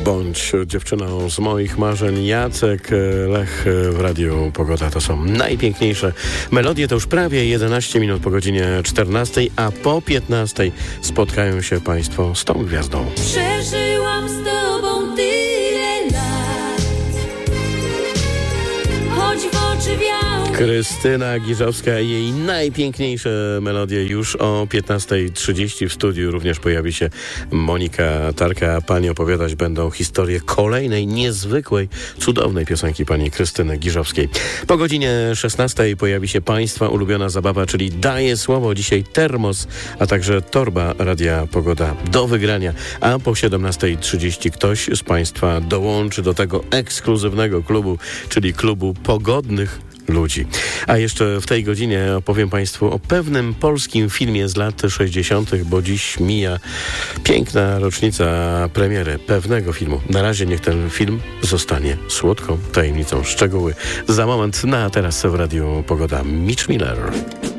Bądź dziewczyną z moich marzeń. Jacek Lech w Radiu Pogoda. To są najpiękniejsze melodie. To już prawie 11 minut po godzinie 14, a po 15 spotkają się Państwo z tą gwiazdą. Przeżyłam z tobą tyle lat, choć w oczy wiało. Krystyna Giżowska i jej najpiękniejsze melodie już o 15:30 w studiu. Również pojawi się Monika Tarka. Pani opowiadać będą historię kolejnej, niezwykłej, cudownej piosenki pani Krystyny Giżowskiej. Po godzinie 16 pojawi się Państwa ulubiona zabawa, czyli Daję Słowo. Dzisiaj termos, a także torba Radia Pogoda do wygrania. A po 17:30 ktoś z Państwa dołączy do tego ekskluzywnego klubu, czyli klubu pogodnych ludzi. A jeszcze w tej godzinie opowiem Państwu o pewnym polskim filmie z lat 60., bo dziś mija piękna rocznica premiery pewnego filmu. Na razie niech ten film zostanie słodką tajemnicą. Szczegóły za moment, a teraz w Radiu Pogoda Mitch Miller.